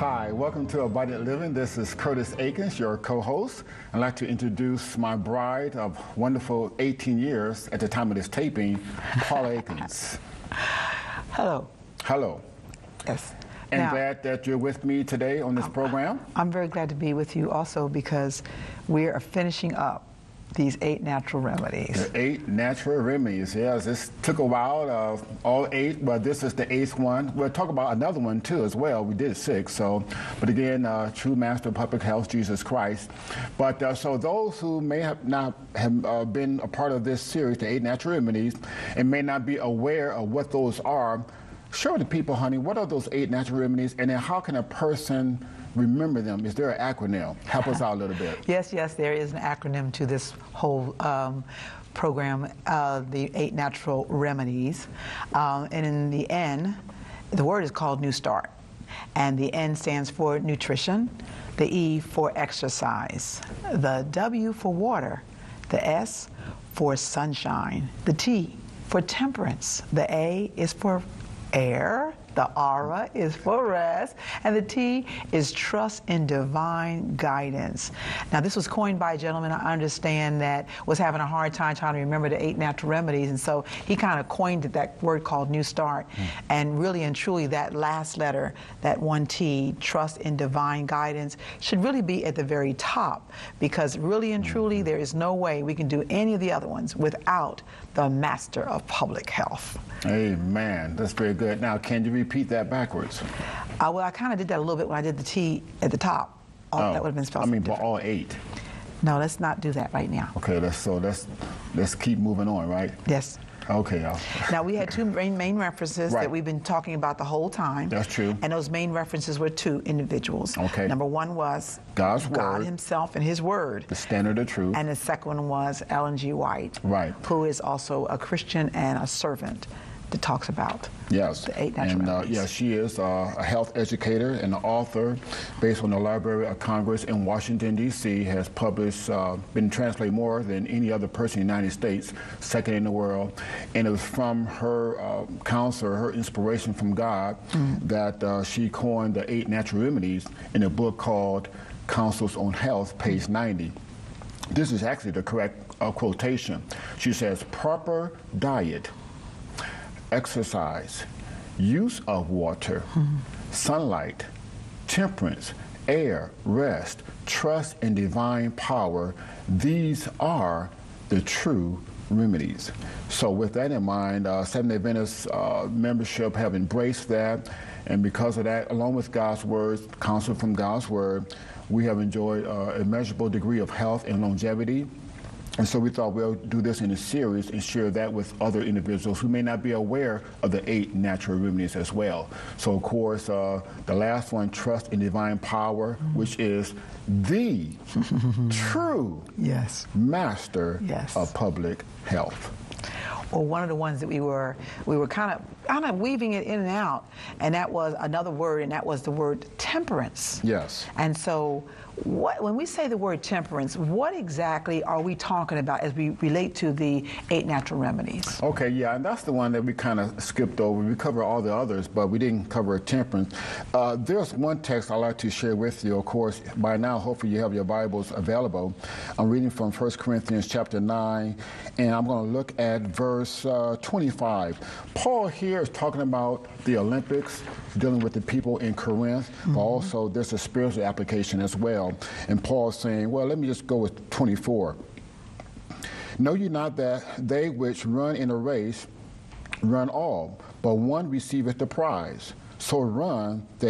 Hi, welcome to Abundant Living. This is Curtis Akins, your co-host. I'd like to introduce my bride of wonderful 18 years at the time of this taping, Paula Akins. Hello. Hello. Yes. And Now, glad that you're with me today on this program. I'm very glad to be with you also because we are finishing up these 8 natural remedies. The 8 natural remedies. Yes, this took a while, all 8, but this is the 8th one. We'll talk about another one too as well. We did 6, but again, true master of public health, Jesus Christ. But so those who may have not have been a part of this series, the 8 natural remedies, and may not be aware of what those are, share with the people, honey, what are those 8 natural remedies, and then how can a person remember them? Is there an acronym? Help us out a little bit. Yes, there is an acronym to this whole program, the 8 natural remedies. And in the N, the word is called New Start. And the N stands for nutrition, the E for exercise, the W for water, the S for sunshine, the T for temperance, the A is for air, the R is for rest, and the T is trust in divine guidance. Now, this was coined by a gentleman I understand that was having a hard time trying to remember the 8 natural remedies, and so he kind of coined that word called New Start. And really and truly, that last letter, that one T, trust in divine guidance, should really be at the very top, because really and truly, there is no way we can do any of the other ones without the master of public health. Amen. That's very good. Now, can you repeat that backwards? Well, I kind of did that a little bit when I did the T at the top. That would have been spelled but all 8. No, let's not do that right now. Okay, let's keep moving on, right? Yes. Okay. Now, we had 2 main references that we've been talking about the whole time. That's true. And those main references were 2 individuals. Okay. Number 1 was God's Word. God Himself and His Word. The standard of truth. And the second one was Ellen G. White. Right. Who is also a Christian and a servant that talks about the 8 natural remedies. Yeah, she is a health educator and an author based on the Library of Congress in Washington, D.C., has published, been translated more than any other person in the United States, second in the world. And it was from her counselor, her inspiration from God, that she coined the 8 natural remedies in a book called Counsels on Health, page 90. This is actually the correct quotation. She says, proper diet, exercise, use of water, sunlight, temperance, air, rest, trust in divine power, these are the true remedies. So with that in mind, Seventh-day Adventist membership have embraced that, and because of that, along with God's Word, counsel from God's Word, we have enjoyed a immeasurable degree of health and longevity. And so we thought we'll do this in a series and share that with other individuals who may not be aware of the 8 natural remedies as well. So, of course, the last one, trust in divine power, which is the true master of public health. Well, one of the ones that we were kind of weaving it in and out, and that was another word, and that was the word temperance. Yes. And so, when we say the word temperance, what exactly are we talking about as we relate to the 8 natural remedies? Okay, yeah, and that's the one that we kind of skipped over. We covered all the others, but we didn't cover temperance. There's one text I'd like to share with you. Of course, by now, hopefully you have your Bibles available. I'm reading from 1 Corinthians chapter 9, and I'm going to look at verse 25. Paul here is talking about the Olympics, dealing with the people in Corinth, but also there's a spiritual application as well. And Paul's saying, well, let me just go with 24. Know you not that they which run in a race run all, but one receiveth the prize. So run that